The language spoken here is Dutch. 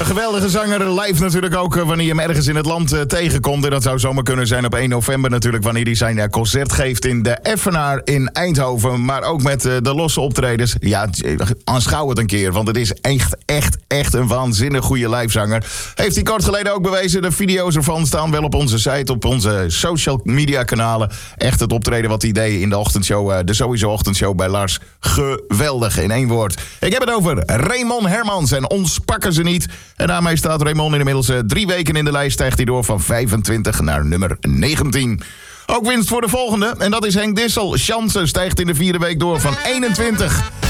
geweldige zanger. Live natuurlijk ook wanneer je hem ergens in het land tegenkomt. En dat zou zomaar kunnen zijn op 1 november natuurlijk, wanneer hij zijn concert geeft in de Effenaar in Eindhoven. Maar ook met de losse optredens. Ja, aanschouw het een keer, want het is echt een waanzinnig goede livezanger. Heeft hij kort geleden ook bewezen. De video's ervan staan wel op onze site, op onze social media kanalen. Echt het optreden wat hij deed in de ochtendshow, de Sowieso Ochtendshow bij Lars. Geweldig, in één woord. Ik heb het over Raymond Hermans en Ons pakken ze niet. En daarmee staat Raymond inmiddels 3 weken in de lijst. Stijgt hij door van 25 naar nummer 19. Ook winst voor de volgende. En dat is Henk Dissel. Chance stijgt in de 4e week door van 21